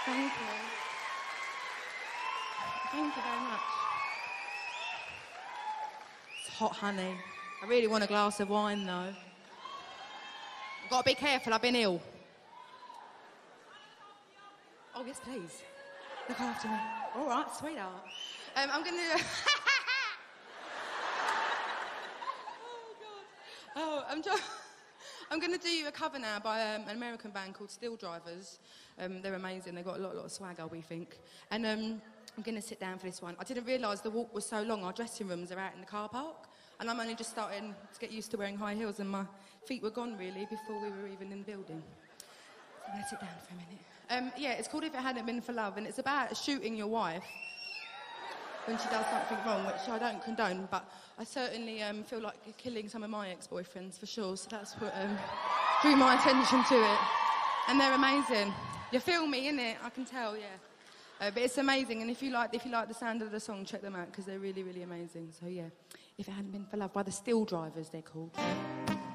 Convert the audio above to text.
Thank you. Thank you very much. It's hot, honey. I really want a glass of wine, though. I've got to be careful, I've been ill. Oh, yes, please. Look after me. All right, sweetheart. I'm going to... Oh, I'm going to do you a cover now by an American band called Steel Drivers. They're amazing. They've got a lot of swagger, we think. And I'm going to sit down for this one. I didn't realise the walk was so long. Our dressing rooms are out in the car park. And I'm only just starting to get used to wearing high heels, and my feet were gone, really, before we were even in the building. So I'm going to sit down for a minute. Yeah, it's called If It Hadn't Been for Love, and it's about shooting your wife when she does something wrong, which I don't condone, but I certainly feel like killing some of my ex-boyfriends, for sure, so that's what drew my attention to it. And they're amazing. You feel me, innit? I can tell, yeah. But it's amazing, and if you like the sound of the song, check them out, because they're really, really amazing. So, yeah, If It Hadn't Been for Love by the Steel Drivers, they're called.